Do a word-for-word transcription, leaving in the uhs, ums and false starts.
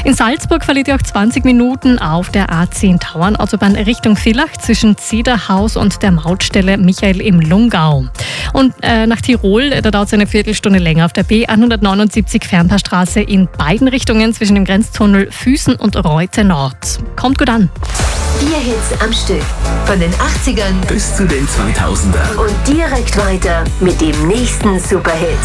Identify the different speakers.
Speaker 1: In Salzburg verliert ihr auch zwanzig Minuten auf der A zehn Tauernautobahn Richtung Villach zwischen Zederhaus und der Mautstelle Michael im Lungau. Und äh, nach Tirol, da dauert es eine Viertelstunde länger auf der B hundertneunundsiebzig Fernpaarstraße in beiden Richtungen zwischen dem Grenztunnel Füßen und Reute Nord. Kommt gut an.
Speaker 2: Vier Hits am Stück. Von den achtzigern
Speaker 3: bis zu den zweitausender.
Speaker 2: und direkt weiter mit dem nächsten Superhit.